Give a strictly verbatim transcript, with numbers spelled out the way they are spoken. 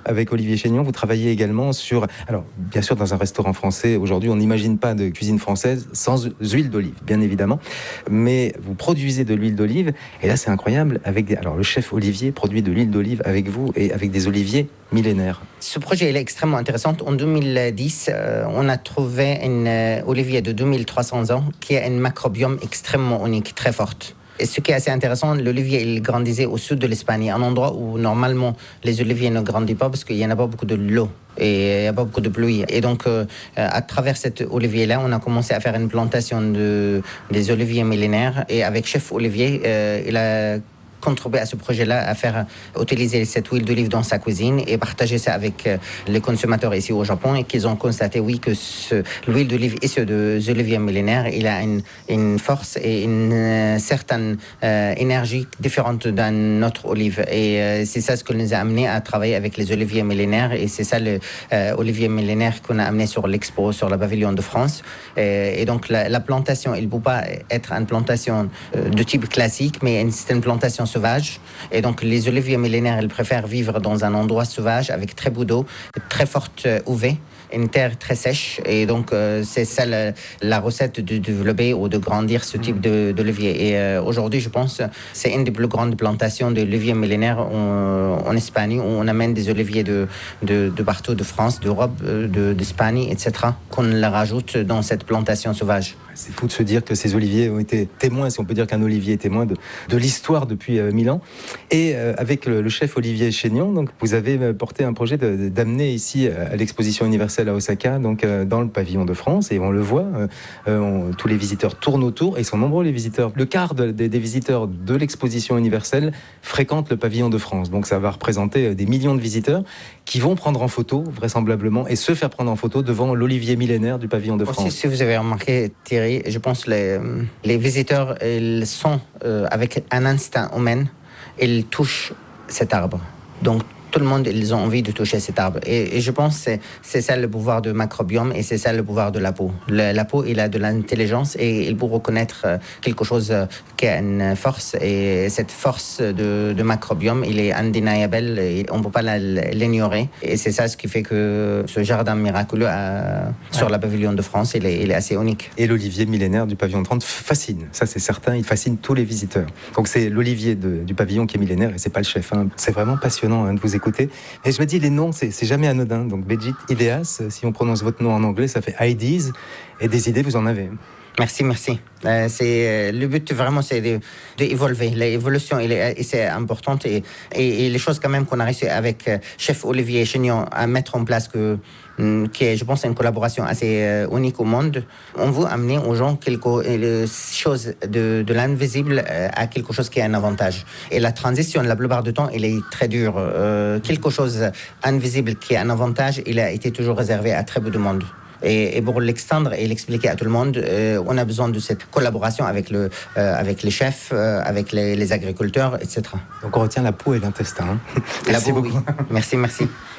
avec Olivier Chénion, vous travaillez également sur... Alors, bien sûr, dans un restaurant français, aujourd'hui, on n'imagine pas de cuisine française sans huile d'olive, bien évidemment. Mais vous produisez de l'huile d'olive, et là, c'est incroyable. Avec des... Alors, le chef Olivier produit de l'huile d'olive avec vous et avec des oliviers millénaires. Ce projet il est extrêmement intéressant. En deux mille dix, euh, on a trouvé un euh, olivier de deux mille trois cents ans qui a un macrobiome extrêmement unique, très fort. Et ce qui est assez intéressant, l'olivier, il grandissait au sud de l'Espagne, un endroit où normalement les oliviers ne grandissent pas parce qu'il n'y en a pas beaucoup de l'eau et il n'y a pas beaucoup de pluie. Et donc, euh, à travers cet olivier-là, on a commencé à faire une plantation de, des oliviers millénaires. Et avec Chef Olivier, euh, il a contribuer à ce projet-là, à faire utiliser cette huile d'olive dans sa cuisine et partager ça avec les consommateurs ici au Japon, et qu'ils ont constaté, oui, que ce, l'huile d'olive issue des oliviers millénaires, il a une, une force et une euh, certaine euh, énergie différente d'une autre olive. Et euh, c'est ça ce qui nous a amené à travailler avec les oliviers millénaires, et c'est ça le euh, olivier millénaire qu'on a amené sur l'expo, sur le pavillon de France. Et, et donc la, la plantation, il ne peut pas être une plantation euh, de type classique, mais c'est une plantation sauvage. Et donc, les oliviers millénaires, ils préfèrent vivre dans un endroit sauvage avec très peu d'eau, très forte U V, une terre très sèche. Et donc, euh, c'est ça la, la recette de développer ou de grandir ce type de, d'olivier. Et euh, aujourd'hui, je pense, c'est une des plus grandes plantations d'oliviers millénaires en, en Espagne, où on amène des oliviers de, de, de partout, de France, d'Europe, de, d'Espagne, et cetera, qu'on les rajoute dans cette plantation sauvage. C'est fou de se dire que ces oliviers ont été témoins, si on peut dire qu'un olivier est témoin de, de l'histoire depuis euh, mille ans. Et euh, avec le, le chef Olivier Chénion, donc, vous avez porté un projet de, de, d'amener ici à l'exposition universelle à Osaka, donc euh, dans le pavillon de France, et on le voit, euh, on, tous les visiteurs tournent autour, et ils sont nombreux les visiteurs. Le quart de, des, des visiteurs de l'exposition universelle fréquentent le pavillon de France, donc ça va représenter des millions de visiteurs qui vont prendre en photo, vraisemblablement, et se faire prendre en photo devant l'olivier millénaire du pavillon de France. Aussi, si vous avez remarqué, Thierry, je pense que les, les visiteurs, ils sont euh, avec un instinct humain, ils touchent cet arbre. Donc, tout le monde, ils ont envie de toucher cet arbre. Et, et je pense que c'est, c'est ça le pouvoir du macrobiome, et c'est ça le pouvoir de la peau. Le, la peau, il a de l'intelligence, et il peut reconnaître quelque chose qui a une force. Et cette force de, de macrobiome, il est indéniable, et on ne peut pas la, l'ignorer. Et c'est ça ce qui fait que ce jardin miraculeux à, sur ouais. la pavillon de France, il est, il est assez unique. Et l'olivier millénaire du pavillon de France fascine. Ça, c'est certain, il fascine tous les visiteurs. Donc c'est l'olivier de, du pavillon qui est millénaire, et c'est pas le chef. Hein. C'est vraiment passionnant hein, de vous écouter. Et je me dis, les noms, c'est, c'est jamais anodin. Donc, Béjit Ideas, si on prononce votre nom en anglais, ça fait Ideas. Et des idées, vous en avez. Merci, merci. Euh, c'est, euh, le but, vraiment, c'est de, d'évoluer. L'évolution, elle est, c'est importante. Et, et, et les choses, quand même, qu'on a réussi avec euh, chef Olivier Chénion à mettre en place, que, qui est, je pense, une collaboration assez euh, unique au monde. On veut amener aux gens quelque euh, chose de, de l'invisible euh, à quelque chose qui a un avantage. Et la transition, la plupart du temps, elle est très dure. Euh, quelque chose invisible qui a un avantage, il a été toujours réservé à très peu de monde. Et, et pour l'extendre et l'expliquer à tout le monde, euh, on a besoin de cette collaboration avec, le, euh, avec les chefs, euh, avec les, les agriculteurs, et cetera. Donc on retient la peau et l'intestin. Hein. La peau, oui. Merci, merci.